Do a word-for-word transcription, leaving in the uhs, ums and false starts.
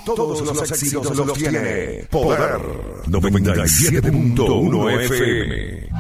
todos los éxitos los tiene Poder noventa y siete punto uno F M.